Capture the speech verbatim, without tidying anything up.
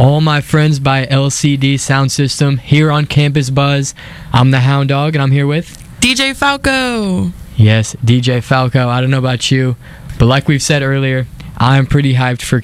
All My Friends by L C D Sound System here on Campus Buzz. I'm the Hound Dog, and I'm here with... D J Falco. Yes, D J Falco. I don't know about you, but like we've said earlier, I'm pretty hyped for